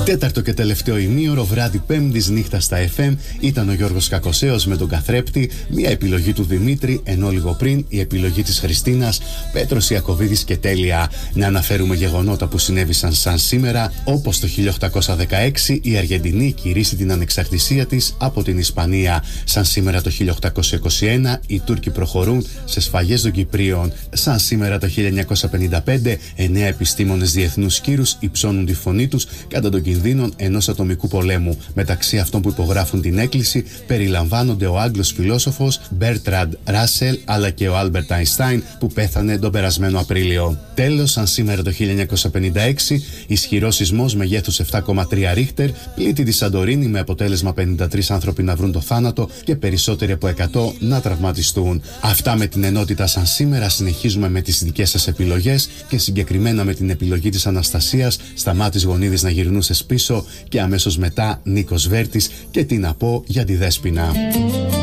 Τέταρτο και τελευταίο ημίωρο, βράδυ Πέμπτης, νύχτα στα FM, ήταν ο Γιώργος Κακοσέος με τον Καθρέπτη, μια επιλογή του Δημήτρη, ενώ λίγο πριν η επιλογή της Χριστίνας, Πέτρος Ιακωβίδης και τέλεια. Να αναφέρουμε γεγονότα που συνέβησαν σαν σήμερα, όπως το 1816 η Αργεντινή κηρύσσει την ανεξαρτησία της από την Ισπανία. Σαν σήμερα το 1821 οι Τούρκοι προχωρούν σε σφαγές των Κυπρίων. Σαν σήμερα το 1955 9 επιστήμονες διεθνούς κύρους υψώνουν τη φωνή τους κατά των κινδύνων ενός ατομικού πολέμου. Μεταξύ αυτών που υπογράφουν την έκκληση περιλαμβάνονται ο Άγγλος φιλόσοφος Μπέρτραντ Ράσελ αλλά και ο Άλμπερτ Αϊνστάιν που πέθανε τον περασμένο Απρίλιο. Τέλος, σαν σήμερα το 1956 ισχυρός σεισμός μεγέθους 7,3 Ρίχτερ πλήττει τη Σαντορίνη με αποτέλεσμα 53 άνθρωποι να βρουν το θάνατο και περισσότεροι από 100 να τραυματιστούν. Αυτά με την ενότητα σαν σήμερα. Συνεχίζουμε με τις δικές σας επιλογές και συγκεκριμένα με την επιλογή της Αναστασίας, Σταμάτης Γονίδης να γυρνούσες πίσω και αμέσως μετά Νίκος Βέρτης και τι να πω για τη Δέσποινα.